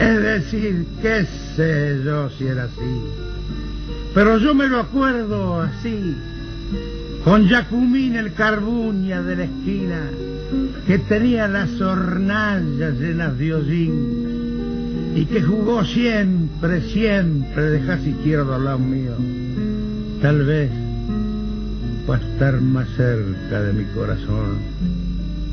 Es decir, qué sé yo si era así. Pero yo me lo acuerdo así, con Jacumín el carbuña de la esquina, que tenía las hornallas llenas de hollín, y que jugó siempre, siempre de jaz izquierdo al lado mío. Tal vez para estar más cerca de mi corazón.